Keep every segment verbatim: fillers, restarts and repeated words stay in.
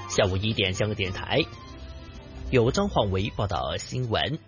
下午一点，香港电台由张焕维报道新闻。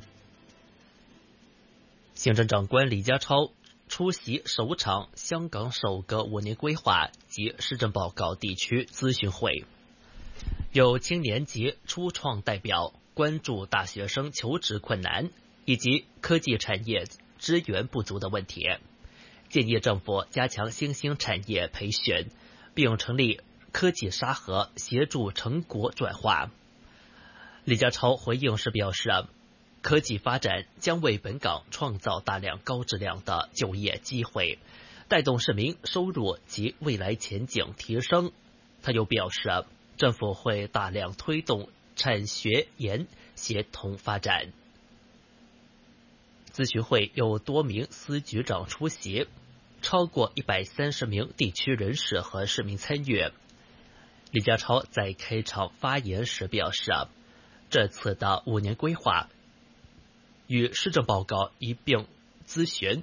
行政长官李家超出席首场香港首个五年规划及施政报告地区咨询会，有青年及初创代表关注大学生求职困难以及科技产业资源不足的问题，建议政府加强新兴产业培训，并成立科技沙盒协助成果转化。李家超回应时表示，科技发展将为本港创造大量高质量的就业机会，带动市民收入及未来前景提升。他又表示，政府会大量推动产学研协同发展。咨询会有多名司局长出席，超过一百三十名地区人士和市民参与。李家超在开场发言时表示，这次的五年规划与施政报告一并咨询，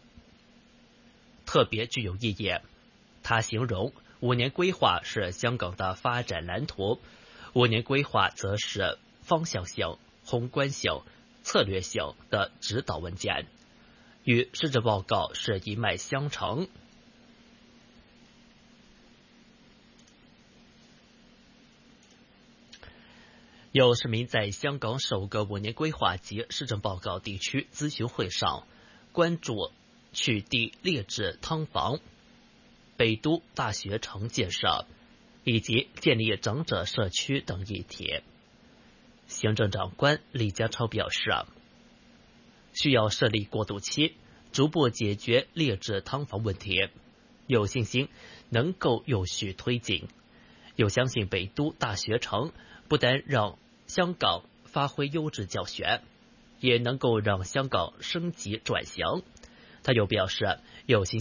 特别具有意义。他形容五年规划是香港的发展蓝图，五年规划则是方向性、宏观性、策略性的指导文件，与施政报告是一脉相承。有市民在香港首个五年规划及施政报告地区咨询会上关注取缔劣质汤房、北都大学城建设以及建立长者社区等议题。行政长官李家超表示，需要设立过渡期，逐步解决劣质汤房问题，有信心能够有序推进，又相信北都大学城不单让香港发挥优质教学，也能够让香港升级转型。他又表示，有信